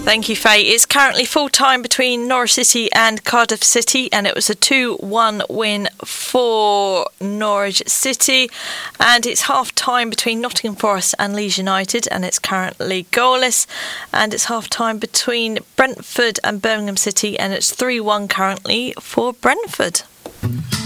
Thank you, Faye. It's currently full-time between Norwich City and Cardiff City, and it was a 2-1 win for Norwich City. And it's half-time between Nottingham Forest and Leeds United, and it's currently goalless. And it's half-time between Brentford and Birmingham City, and it's 3-1 currently for Brentford.